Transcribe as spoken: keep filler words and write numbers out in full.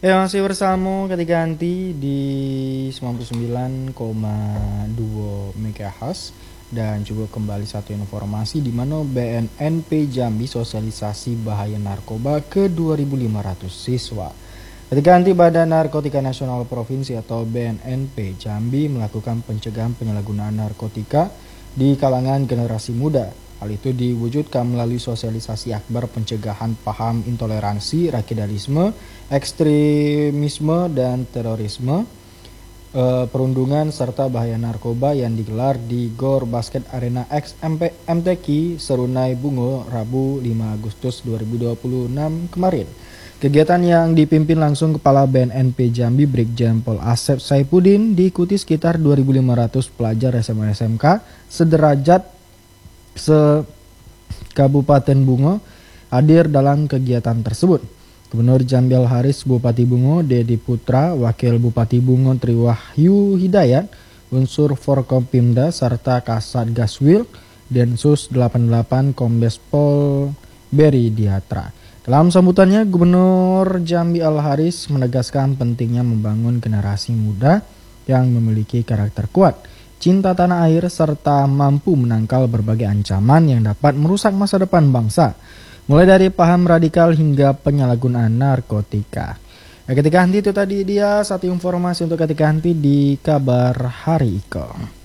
Ya masih bersama ketika anti di sembilan puluh sembilan koma dua MHz dan juga kembali satu informasi di mana B N N P Jambi sosialisasi bahaya narkoba ke dua ribu lima ratus siswa. Ketika anti Badan Narkotika Nasional Provinsi atau B N N P Jambi melakukan pencegahan penyalahgunaan narkotika di kalangan generasi muda. Hal itu diwujudkan melalui sosialisasi akbar pencegahan paham intoleransi, radikalisme, ekstremisme, dan terorisme, eh, perundungan, serta bahaya narkoba yang digelar di Gor Basket Arena X M T Q Serunai Bungo, Rabu lima Agustus dua ribu dua puluh enam kemarin. Kegiatan yang dipimpin langsung Kepala B N N P Jambi Brigjen Pol Asep Saipudin diikuti sekitar dua ribu lima ratus pelajar S M A S M K sederajat se-Kabupaten Bungo hadir dalam kegiatan tersebut. Gubernur Jambi Al Haris, Bupati Bungo Dedi Putra, Wakil Bupati Bungo Triwahyu Hidayat, unsur Forkopimda serta Kasat Gaswil Densus delapan puluh delapan Kombes Pol Beri Diatra. Dalam sambutannya, Gubernur Jambi Al Haris menegaskan pentingnya membangun generasi muda yang memiliki karakter kuat, cinta tanah air, serta mampu menangkal berbagai ancaman yang dapat merusak masa depan bangsa, mulai dari paham radikal hingga penyalahgunaan narkotika. Nah, ketika nanti itu tadi dia satu informasi untuk ketika nanti di kabar hari Iko.